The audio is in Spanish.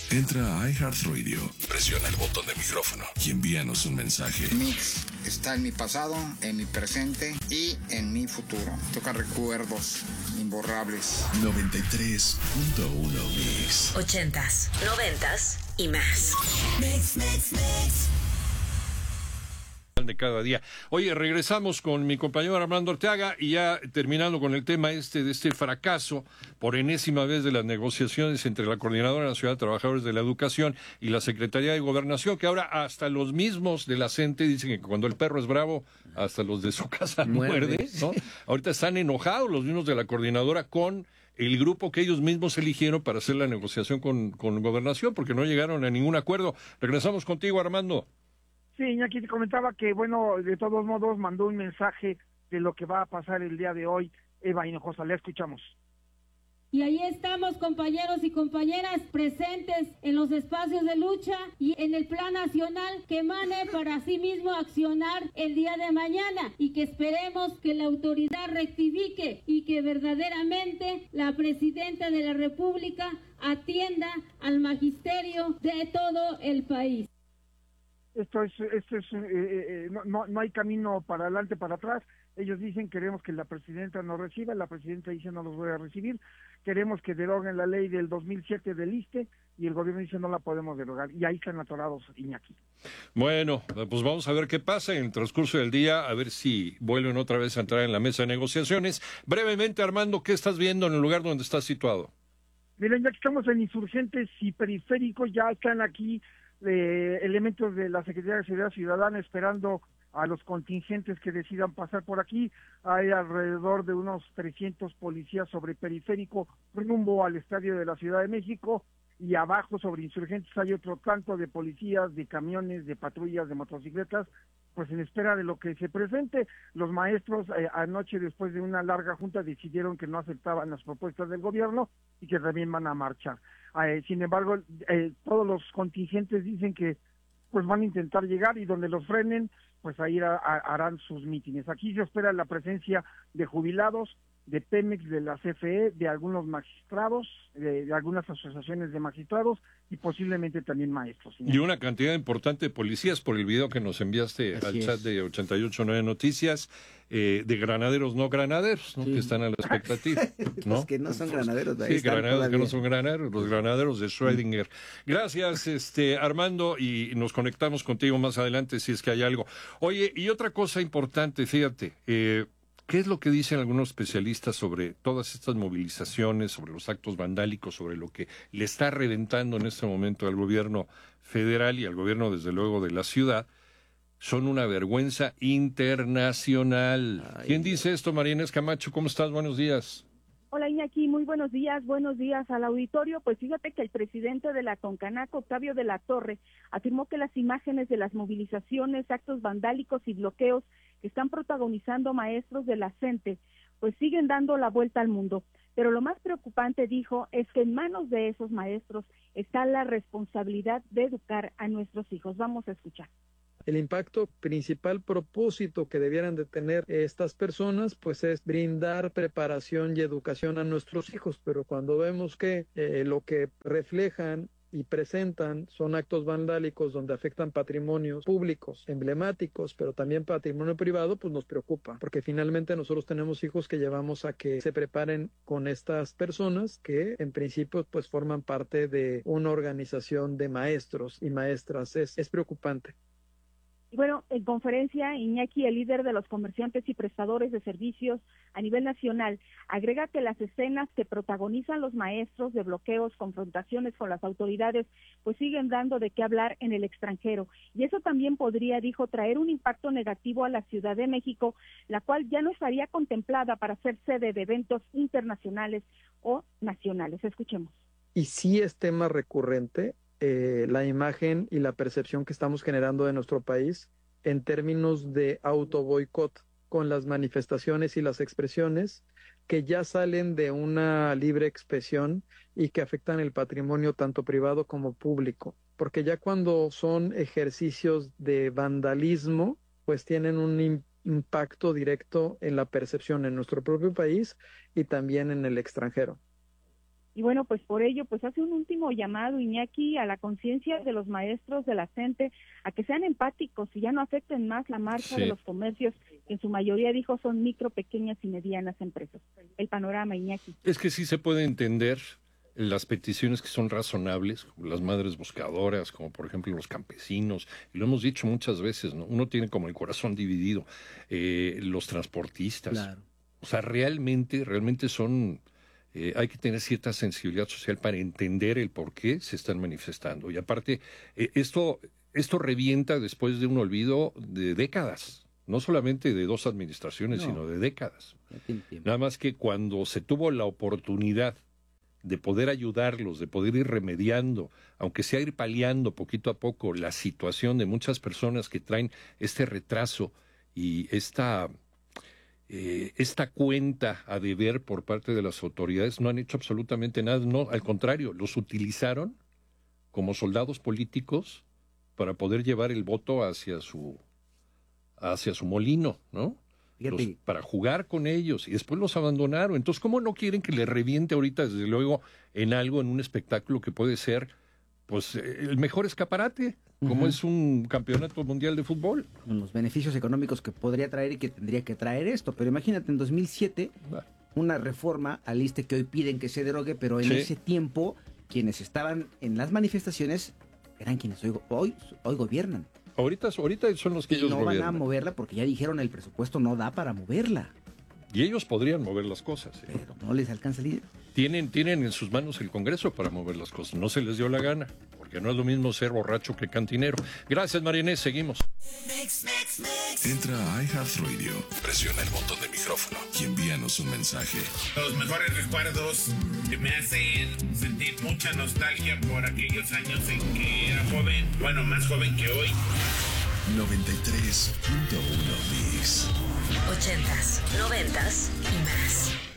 Entra a iHeartRadio, presiona el botón de micrófono y envíanos un mensaje. Mix está en mi pasado, en mi presente y en mi futuro. Toca recuerdos imborrables. 93.1 Mix. 80s, 90s y más. Mix. De cada día. Oye, regresamos con mi compañero Armando Arteaga y ya terminando con el tema de este fracaso por enésima vez de las negociaciones entre la Coordinadora Nacional de Trabajadores de la Educación y la Secretaría de Gobernación, que ahora hasta los mismos de la CENTE dicen que cuando el perro es bravo, hasta los de su casa muerde, ¿no? Ahorita están enojados los mismos de la Coordinadora con el grupo que ellos mismos eligieron para hacer la negociación con Gobernación, porque no llegaron a ningún acuerdo. Regresamos contigo, Armando. Sí, Iñaki te comentaba que, bueno, de todos modos mandó un mensaje de lo que va a pasar el día de hoy. Eva Hinojosa, la escuchamos. Y ahí estamos, compañeros y compañeras, presentes en los espacios de lucha y en el plan nacional que emane para sí mismo accionar el día de mañana, y que esperemos que la autoridad rectifique y que verdaderamente la Presidenta de la República atienda al magisterio de todo el país. No hay camino para adelante, para atrás. Ellos dicen: queremos que la presidenta nos reciba. La presidenta dice: no los voy a recibir. Queremos que deroguen la ley del 2007 del ISSSTE, y el gobierno dice: no la podemos derogar. Y ahí están atorados, Iñaki. Bueno, pues vamos a ver qué pasa en el transcurso del día, a ver si vuelven otra vez a entrar en la mesa de negociaciones. Brevemente, Armando, ¿qué estás viendo en el lugar donde estás situado? Miren, ya que estamos en Insurgentes y Periféricos, ya están aquí elementos de la Secretaría de Seguridad Ciudadana esperando a los contingentes que decidan pasar por aquí. Hay alrededor de unos 300 policías sobre Periférico rumbo al Estadio de la Ciudad de México, y abajo sobre Insurgentes hay otro tanto de policías, de camiones, de patrullas, de motocicletas, pues en espera de lo que se presente. Los maestros anoche, después de una larga junta, decidieron que no aceptaban las propuestas del gobierno y que también van a marchar. Sin embargo, todos los contingentes dicen que pues van a intentar llegar, y donde los frenen, pues ahí harán sus mítines. Aquí se espera la presencia de jubilados, de Pemex, de la CFE, de algunos magistrados, de algunas asociaciones de magistrados, y posiblemente también maestros. Y una cantidad importante de policías, por el video que nos enviaste al chat de 88.9 Noticias, de granaderos no granaderos, ¿no? Sí. Que están a la expectativa, ¿no? Los que no son granaderos. Sí, granaderos todavía. Que no son granaderos, los granaderos de Schrödinger. Gracias, Armando, y nos conectamos contigo más adelante si es que hay algo. Oye, y otra cosa importante, fíjate, ¿qué es lo que dicen algunos especialistas sobre todas estas movilizaciones, sobre los actos vandálicos, sobre lo que le está reventando en este momento al gobierno federal y al gobierno, desde luego, de la ciudad? Son una vergüenza internacional. ¿Quién dice esto? María Inés Camacho, ¿cómo estás? Buenos días. Hola, Iñaki, muy buenos días al auditorio. Pues fíjate que el presidente de la CONCANAC, Octavio de la Torre, afirmó que las imágenes de las movilizaciones, actos vandálicos y bloqueos que están protagonizando maestros de la CENTE, pues siguen dando la vuelta al mundo. Pero lo más preocupante, dijo, es que en manos de esos maestros está la responsabilidad de educar a nuestros hijos. Vamos a escuchar. El impacto principal propósito que debieran de tener estas personas, pues es brindar preparación y educación a nuestros hijos, pero cuando vemos que lo que reflejan y presentan son actos vandálicos donde afectan patrimonios públicos, emblemáticos, pero también patrimonio privado, pues nos preocupa, porque finalmente nosotros tenemos hijos que llevamos a que se preparen con estas personas que en principio pues forman parte de una organización de maestros y maestras. Es preocupante. Bueno, en conferencia, Iñaki, el líder de los comerciantes y prestadores de servicios a nivel nacional, agrega que las escenas que protagonizan los maestros de bloqueos, confrontaciones con las autoridades, pues siguen dando de qué hablar en el extranjero. Y eso también podría, dijo, traer un impacto negativo a la Ciudad de México, la cual ya no estaría contemplada para ser sede de eventos internacionales o nacionales. Escuchemos. Y sí es tema recurrente la imagen y la percepción que estamos generando de nuestro país en términos de autoboicot con las manifestaciones y las expresiones que ya salen de una libre expresión y que afectan el patrimonio tanto privado como público, porque ya cuando son ejercicios de vandalismo, pues tienen un impacto directo en la percepción en nuestro propio país y también en el extranjero. Y bueno, pues por ello, pues hace un último llamado, Iñaki, a la conciencia de los maestros de la CENTE, a que sean empáticos y ya no afecten más la marcha de los comercios, que en su mayoría, dijo, son micro, pequeñas y medianas empresas. El panorama, Iñaki. Es que sí se puede entender las peticiones que son razonables, como las madres buscadoras, como por ejemplo los campesinos, y lo hemos dicho muchas veces, ¿no? Uno tiene como el corazón dividido, los transportistas. Claro. O sea, realmente son... hay que tener cierta sensibilidad social para entender el por qué se están manifestando. Y aparte, esto revienta después de un olvido de décadas, no solamente de 2 administraciones, sino de décadas. Nada más que cuando se tuvo la oportunidad de poder ayudarlos, de poder ir remediando, aunque sea ir paliando poquito a poco la situación de muchas personas que traen este retraso y esta cuenta a deber por parte de las autoridades, no han hecho absolutamente nada. No, al contrario, los utilizaron como soldados políticos para poder llevar el voto hacia su molino, ¿no? Para jugar con ellos, y después los abandonaron. Entonces, ¿cómo no quieren que le reviente ahorita, desde luego, en un espectáculo que puede ser, pues, el mejor escaparate, como es un campeonato mundial de fútbol? Los beneficios económicos que podría traer y que tendría que traer esto. Pero imagínate, en 2007, una reforma al ISSSTE que hoy piden que se derogue, pero en ese tiempo, quienes estaban en las manifestaciones eran quienes hoy gobiernan. Ahorita son los que ellos gobiernan. No van a moverla porque ya dijeron el presupuesto no da para moverla. Y ellos podrían mover las cosas. Pero no les alcanza el dinero. Tienen en sus manos el Congreso para mover las cosas. No se les dio la gana, porque no es lo mismo ser borracho que cantinero. Gracias, María Inés. Seguimos. Entra a iHeartRadio, presiona el botón de micrófono y envíanos un mensaje. Los mejores recuerdos que me hacen sentir mucha nostalgia por aquellos años en que era joven, bueno, más joven que hoy. 93.1 Mix. 80s, 90s y más.